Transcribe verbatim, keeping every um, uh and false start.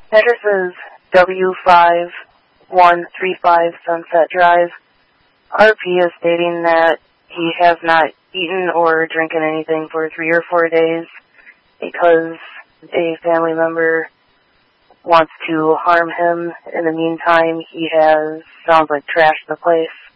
Address is W five one three five Sunset Drive. R P is stating that he has not eaten or drinking anything for three or four days because a family member wants to harm him. In the meantime, he has, sounds like, trashed the place.